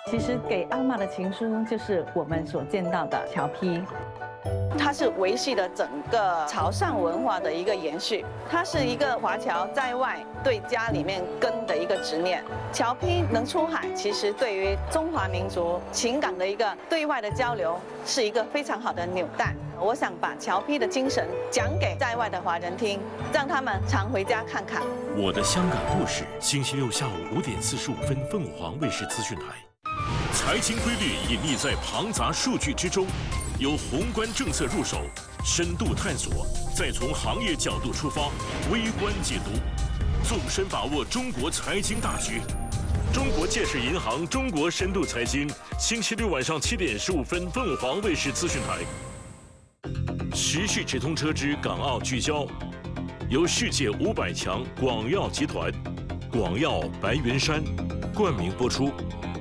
其实给阿嬷的情书就是我们所见到的侨批。它是维系了整个潮汕文化的一个延续，它是一个华侨在外对家里面根的一个执念。侨批能出海，其实对于中华民族情感的一个对外的交流，是一个非常好的纽带。我想把侨批的精神讲给在外的华人听，让他们常回家看看。 我的香港故事，星期六下午5点45分，凤凰卫视资讯台。财经规律隐匿在庞杂数据之中，由宏观政策入手，深度探索，再从行业角度出发，微观解读，纵深把握中国财经大局。中国建设银行中国深度财经，星期六晚上7点15分，凤凰卫视资讯台。时事直通车之港澳聚焦，由世界500强广药集团、广药白云山冠名播出。